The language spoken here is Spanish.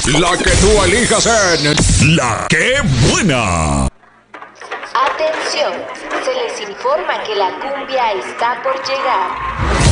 La que tú elijas en La Que Buena. Atención, se les informa que la cumbia está por llegar.